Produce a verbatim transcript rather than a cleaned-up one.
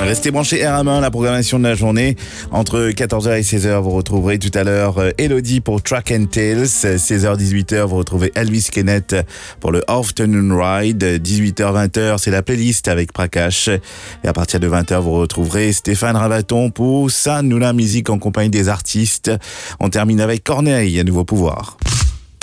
Restez branchés R M un, la programmation de la journée. Entre quatorze heures et seize heures, vous retrouverez tout à l'heure Elodie pour Track and Tales. seize heures dix-huit heures, vous retrouvez Elvis Kenneth pour le Afternoon Ride. dix-huit heures vingt heures, c'est la playlist avec Prakash. Et à partir de vingt heures, vous retrouverez Stéphane Ravaton pour Sa Noula Musique en compagnie des artistes. On termine avec Corneille, à Nouveau Pouvoir.